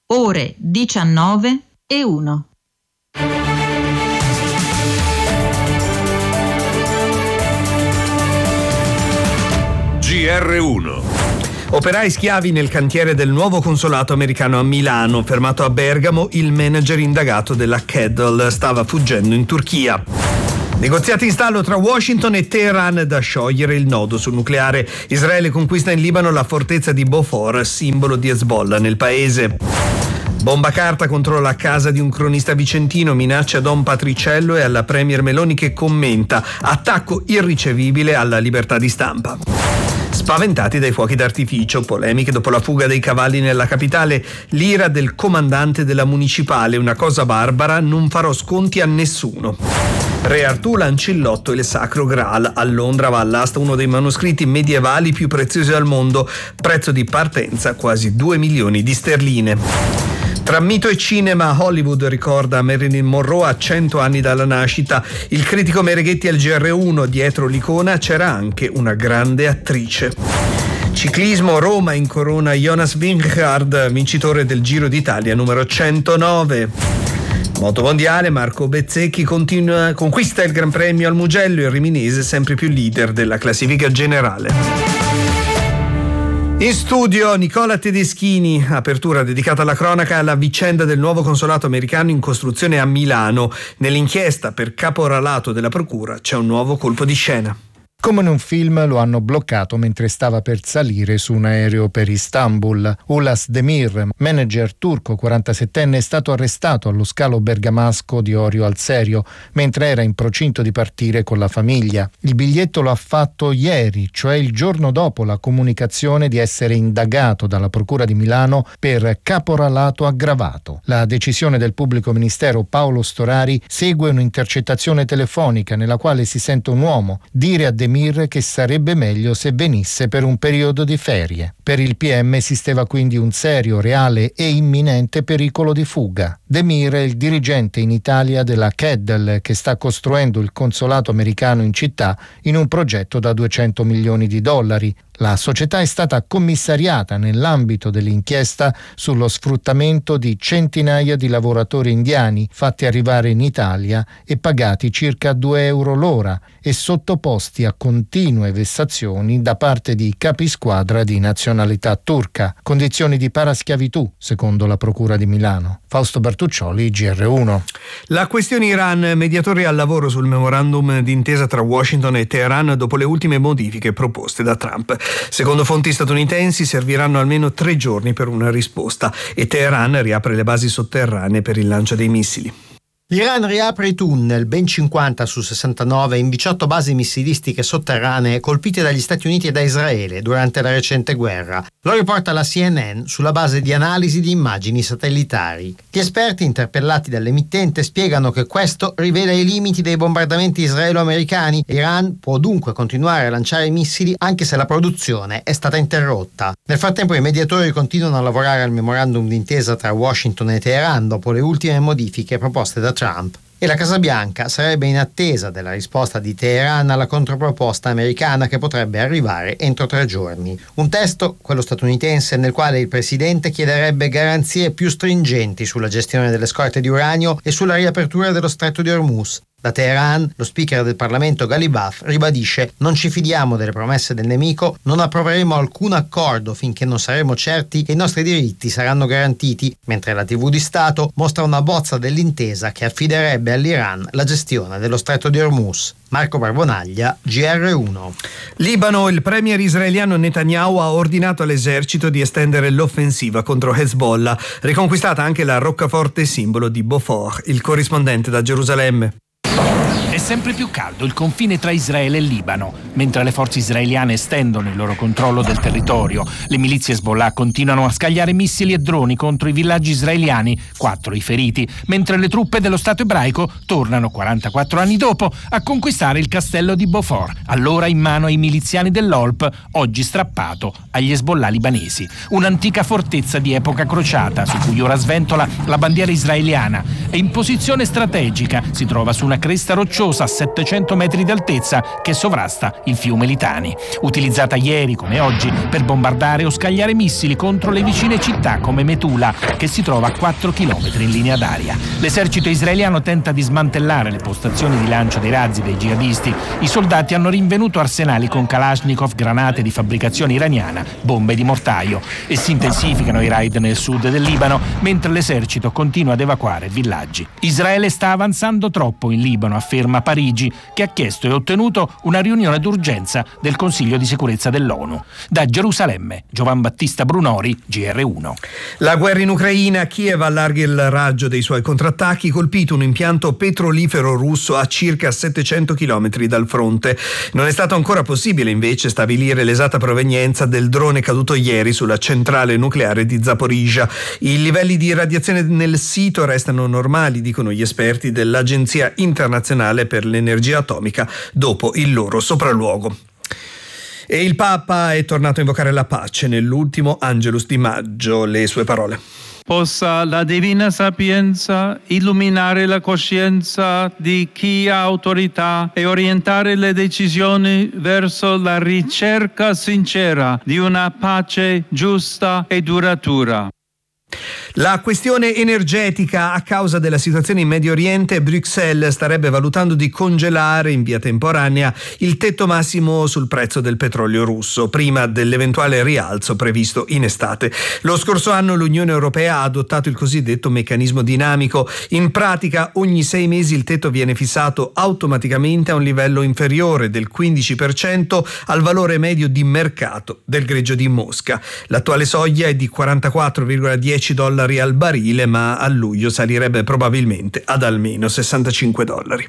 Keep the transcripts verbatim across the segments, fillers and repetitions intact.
ore diciannove e uno. G R uno. Operai schiavi nel cantiere del nuovo consolato americano a Milano. Fermato a Bergamo, il manager indagato della Keddle stava fuggendo in Turchia. Negoziati in stallo tra Washington e Teheran da sciogliere il nodo sul nucleare. Israele conquista in Libano la fortezza di Beaufort, simbolo di Hezbollah nel paese. Bomba carta contro la casa di un cronista vicentino, minaccia a Don Patriciello e alla premier Meloni che commenta: attacco irricevibile alla libertà di stampa. Spaventati dai fuochi d'artificio, polemiche dopo la fuga dei cavalli nella capitale, l'ira del comandante della municipale, una cosa barbara, non farò sconti a nessuno. Re Artù lancia il lotto e il Sacro Graal. A Londra va all'asta uno dei manoscritti medievali più preziosi al mondo, prezzo di partenza quasi due milioni di sterline. Tra mito e cinema, Hollywood ricorda Marilyn Monroe a cento anni dalla nascita. Il critico Mereghetti al G R uno: dietro l'icona c'era anche una grande attrice. Ciclismo, Roma incorona Jonas Vingegaard, vincitore del Giro d'Italia numero centonove. Moto mondiale, Marco Bezzecchi continua, conquista il Gran Premio al Mugello, il riminese sempre più leader della classifica generale. In studio Nicola Tedeschini, apertura dedicata alla cronaca e alla vicenda del nuovo consolato americano in costruzione a Milano. Nell'inchiesta per caporalato della procura c'è un nuovo colpo di scena. Come in un film lo hanno bloccato mentre stava per salire su un aereo per Istanbul. Ulas Demir, manager turco quarantasettenne, è stato arrestato allo scalo bergamasco di Orio al Serio mentre era in procinto di partire con la famiglia. Il biglietto lo ha fatto ieri, cioè il giorno dopo la comunicazione di essere indagato dalla Procura di Milano per caporalato aggravato. La decisione del pubblico ministero Paolo Storari segue un'intercettazione telefonica nella quale si sente un uomo dire a Demir che sarebbe meglio se venisse per un periodo di ferie. Per il P M esisteva quindi un serio, reale e imminente pericolo di fuga. Demir è il dirigente in Italia della Keddle, che sta costruendo il consolato americano in città in un progetto da duecento milioni di dollari. La società è stata commissariata nell'ambito dell'inchiesta sullo sfruttamento di centinaia di lavoratori indiani fatti arrivare in Italia e pagati circa due euro l'ora e sottoposti a continue vessazioni da parte di capisquadra di nazionalità turca. Condizioni di paraschiavitù, secondo la Procura di Milano. Fausto Bertuccioli, G R uno. La questione Iran, mediatori al lavoro sul memorandum d'intesa tra Washington e Teheran dopo le ultime modifiche proposte da Trump. Secondo fonti statunitensi serviranno almeno tre giorni per una risposta e Teheran riapre le basi sotterranee per il lancio dei missili. L'Iran riapre i tunnel, ben cinquanta su sessantanove, in diciotto basi missilistiche sotterranee colpite dagli Stati Uniti e da Israele durante la recente guerra. Lo riporta la C N N sulla base di analisi di immagini satellitari. Gli esperti interpellati dall'emittente spiegano che questo rivela i limiti dei bombardamenti israelo-americani. L'Iran può dunque continuare a lanciare missili anche se la produzione è stata interrotta. Nel frattempo i mediatori continuano a lavorare al memorandum d'intesa tra Washington e Teheran dopo le ultime modifiche proposte da Trump. E la Casa Bianca sarebbe in attesa della risposta di Teheran alla controproposta americana che potrebbe arrivare entro tre giorni. Un testo, quello statunitense, nel quale il presidente chiederebbe garanzie più stringenti sulla gestione delle scorte di uranio e sulla riapertura dello stretto di Hormuz. Da Teheran, lo speaker del Parlamento Ghalibaf ribadisce: non ci fidiamo delle promesse del nemico, non approveremo alcun accordo finché non saremo certi che i nostri diritti saranno garantiti, mentre la tivù di Stato mostra una bozza dell'intesa che affiderebbe all'Iran la gestione dello stretto di Hormuz. Marco Barbonaglia, G R uno. Libano, il premier israeliano Netanyahu ha ordinato all'esercito di estendere l'offensiva contro Hezbollah, riconquistata anche la roccaforte simbolo di Beaufort. Il corrispondente da Gerusalemme. È sempre più caldo il confine tra Israele e Libano. Mentre le forze israeliane estendono il loro controllo del territorio, le milizie Hezbollah continuano a scagliare missili e droni contro i villaggi israeliani, quattro i feriti, mentre le truppe dello Stato ebraico tornano quarantaquattro anni dopo a conquistare il castello di Beaufort, allora in mano ai miliziani dell'O L P, oggi strappato agli Hezbollah libanesi. Un'antica fortezza di epoca crociata su cui ora sventola la bandiera israeliana. È in posizione strategica, si trova su una cresta rocciosa a settecento metri di altezza che sovrasta il fiume Litani. Utilizzata ieri come oggi per bombardare o scagliare missili contro le vicine città come Metula, che si trova a quattro chilometri in linea d'aria. L'esercito israeliano tenta di smantellare le postazioni di lancio dei razzi dei jihadisti. I soldati hanno rinvenuto arsenali con Kalashnikov, granate di fabbricazione iraniana, bombe di mortaio, e si intensificano i raid nel sud del Libano, mentre l'esercito continua ad evacuare villaggi. Israele sta avanzando troppo in Libano, afferma Parigi, che ha chiesto e ottenuto una riunione d'urgenza del Consiglio di sicurezza dell'ONU. Da Gerusalemme, Giovan Battista Brunori, G R uno. La guerra in Ucraina, Kiev allarga il raggio dei suoi contrattacchi, colpito un impianto petrolifero russo a circa settecento chilometri dal fronte. Non è stato ancora possibile invece stabilire l'esatta provenienza del drone caduto ieri sulla centrale nucleare di Zaporizhzhia. I livelli di radiazione nel sito restano normali, dicono gli esperti dell'Agenzia internazionale per l'energia atomica, dopo il loro sopralluogo. E il Papa è tornato a invocare la pace nell'ultimo Angelus di maggio. Le sue parole. Possa la divina sapienza illuminare la coscienza di chi ha autorità e orientare le decisioni verso la ricerca sincera di una pace giusta e duratura. La questione energetica: a causa della situazione in Medio Oriente, Bruxelles starebbe valutando di congelare in via temporanea il tetto massimo sul prezzo del petrolio russo, prima dell'eventuale rialzo previsto in estate. Lo scorso anno l'Unione Europea ha adottato il cosiddetto meccanismo dinamico. In pratica, ogni sei mesi il tetto viene fissato automaticamente a un livello inferiore del quindici per cento al valore medio di mercato del greggio di Mosca. L'attuale soglia è di quarantaquattro virgola dieci dollari al barile, ma a luglio salirebbe probabilmente ad almeno sessantacinque dollari.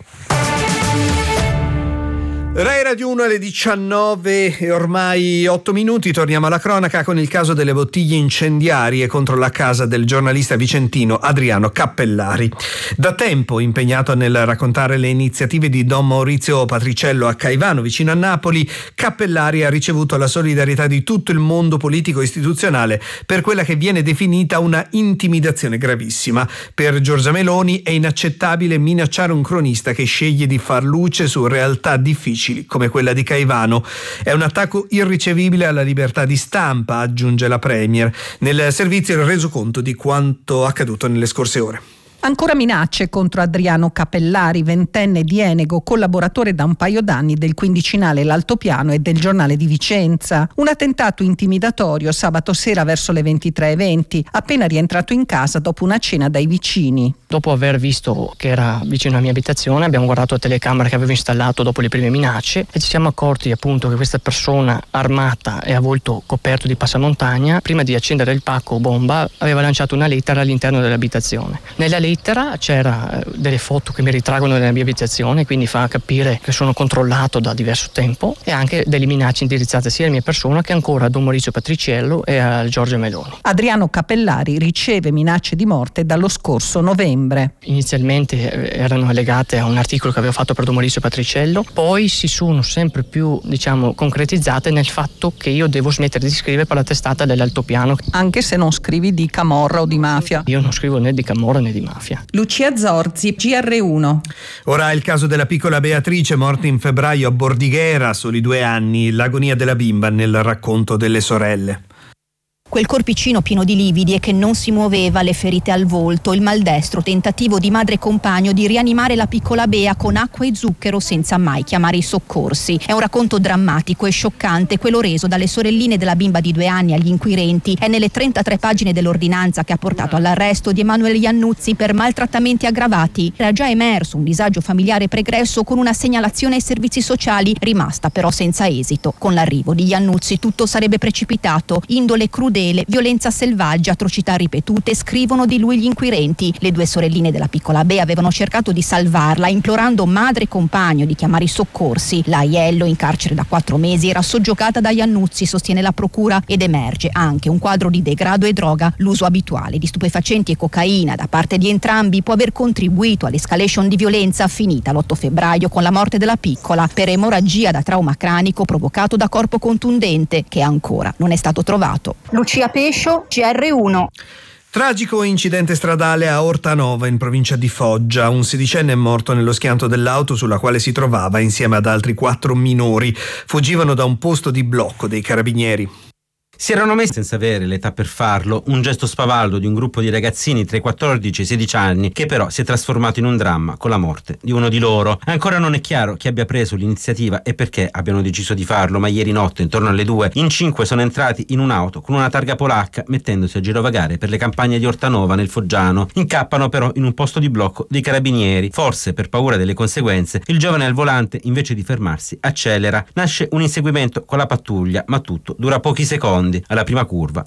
Rai Radio uno alle diciannove e ormai otto minuti. Torniamo alla cronaca con il caso delle bottiglie incendiarie contro la casa del giornalista vicentino Adriano Cappellari. Da tempo impegnato nel raccontare le iniziative di Don Maurizio Patriciello a Caivano, vicino a Napoli, Cappellari ha ricevuto la solidarietà di tutto il mondo politico e istituzionale per quella che viene definita una intimidazione gravissima. Per Giorgia Meloni è inaccettabile minacciare un cronista che sceglie di far luce su realtà difficili come quella di Caivano. È un attacco irricevibile alla libertà di stampa, aggiunge la Premier. Nel servizio il resoconto di quanto accaduto nelle scorse ore. Ancora minacce contro Adriano Cappellari, ventenne di Enego, collaboratore da un paio d'anni del quindicinale L'Altopiano e del Giornale di Vicenza. Un attentato intimidatorio sabato sera verso le ventitré e venti, appena rientrato in casa dopo una cena dai vicini. Dopo aver visto che era vicino alla mia abitazione, abbiamo guardato la telecamera che avevo installato dopo le prime minacce e ci siamo accorti appunto che questa persona armata e a volto coperto di passamontagna, prima di accendere il pacco bomba, aveva lanciato una lettera all'interno dell'abitazione. Nella lettera c'era delle foto che mi ritraggono nella mia abitazione, quindi fa capire che sono controllato da diverso tempo, e anche delle minacce indirizzate sia alla mia persona che ancora a Don Maurizio Patriciello e a Giorgia Meloni. Adriano Cappellari riceve minacce di morte dallo scorso novembre. Inizialmente erano legate a un articolo che avevo fatto per Don Maurizio Patriciello, poi si sono sempre più, diciamo, concretizzate nel fatto che io devo smettere di scrivere per la testata dell'Altopiano. Anche se non scrivi di camorra o di mafia. Io non scrivo né di camorra né di mafia. Lucia Zorzi, G R uno. Ora il caso della piccola Beatrice, morta in febbraio a Bordighera, a soli due anni, l'agonia della bimba nel racconto delle sorelle. Quel corpicino pieno di lividi e che non si muoveva, le ferite al volto, il maldestro tentativo di madre e compagno di rianimare la piccola Bea con acqua e zucchero senza mai chiamare i soccorsi. È un racconto drammatico e scioccante, quello reso dalle sorelline della bimba di due anni agli inquirenti. È nelle trentatré pagine dell'ordinanza che ha portato all'arresto di Emanuele Iannuzzi per maltrattamenti aggravati. Era già emerso un disagio familiare pregresso con una segnalazione ai servizi sociali, rimasta però senza esito. Con l'arrivo di Iannuzzi tutto sarebbe precipitato, indole crudele, violenza selvaggia, atrocità ripetute, scrivono di lui gli inquirenti. Le due sorelline della piccola Bea avevano cercato di salvarla, implorando madre e compagno di chiamare i soccorsi. La Aiello, in carcere da quattro mesi, era soggiogata da Iannuzzi, sostiene la procura, ed emerge anche un quadro di degrado e droga. L'uso abituale di stupefacenti e cocaina da parte di entrambi può aver contribuito all'escalation di violenza finita l'otto febbraio con la morte della piccola per emorragia da trauma cranico provocato da corpo contundente, che ancora non è stato trovato. Lucia Pescio, G R uno. Tragico incidente stradale a Ortanova in provincia di Foggia. Un sedicenne è morto nello schianto dell'auto sulla quale si trovava insieme ad altri quattro minori. Fuggivano da un posto di blocco dei carabinieri. Si erano messi senza avere l'età per farlo, un gesto spavaldo di un gruppo di ragazzini tra i quattordici e i sedici anni che però si è trasformato in un dramma con la morte di uno di loro. Ancora non è chiaro chi abbia preso l'iniziativa e perché abbiano deciso di farlo, ma ieri notte intorno alle due in cinque sono entrati in un'auto con una targa polacca mettendosi a girovagare per le campagne di Ortanova nel Foggiano. Incappano però in un posto di blocco dei carabinieri. Forse per paura delle conseguenze il giovane al volante invece di fermarsi accelera. Nasce un inseguimento con la pattuglia, ma tutto dura pochi secondi. Alla prima curva